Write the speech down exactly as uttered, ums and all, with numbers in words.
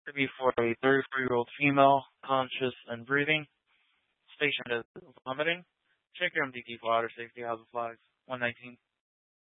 To be for a thirty-four-year-old female, conscious and breathing, stationed as vomiting. Check your M D T for water safety hazard flags. one nineteen.